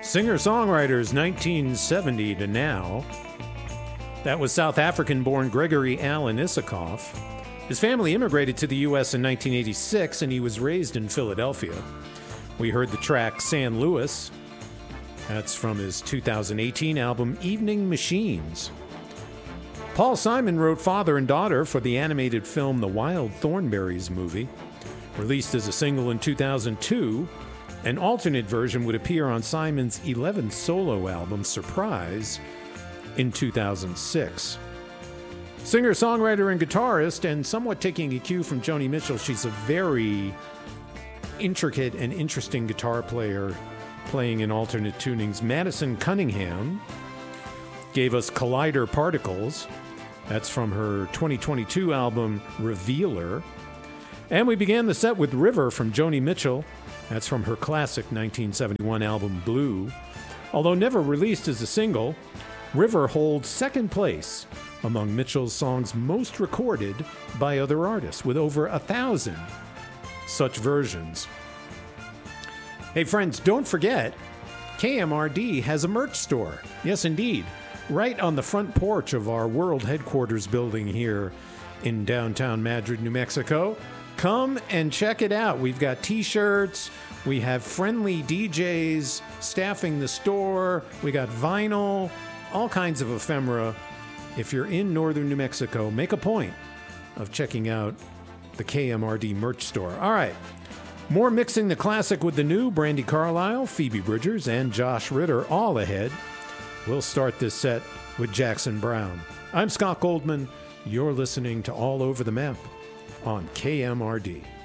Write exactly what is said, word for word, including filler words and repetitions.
Singer-songwriters nineteen seventy to now. That was South African-born Gregory Alan Isakov. His family immigrated to the U S in nineteen eighty-six, and he was raised in Philadelphia. We heard the track San Luis. That's from his two thousand eighteen album Evening Machines. Paul Simon wrote Father and Daughter for the animated film The Wild Thornberrys movie. Released as a single in two thousand two, an alternate version would appear on Simon's eleventh solo album, Surprise, in two thousand six. Singer, songwriter, and guitarist, and somewhat taking a cue from Joni Mitchell, she's a very intricate and interesting guitar player playing in alternate tunings. Madison Cunningham gave us Collider Particles. That's from her twenty twenty-two album, Revealer. And we began the set with River from Joni Mitchell. That's from her classic nineteen seventy-one album, Blue. Although never released as a single, River holds second place among Mitchell's songs most recorded by other artists, with over a thousand such versions. Hey friends, don't forget, K M R D has a merch store. Yes, indeed. Right on the front porch of our world headquarters building here in downtown Madrid, New Mexico. Come and check it out. We've got t-shirts. We have friendly D Js staffing the store. We got vinyl, all kinds of ephemera. If you're in northern New Mexico, make a point of checking out the K M R D merch store. All right. More mixing the classic with the new. Brandi Carlile, Phoebe Bridgers, and Josh Ritter all ahead. We'll start this set with Jackson Browne. I'm Scott Goldman. You're listening to All Over the Map on K M R D.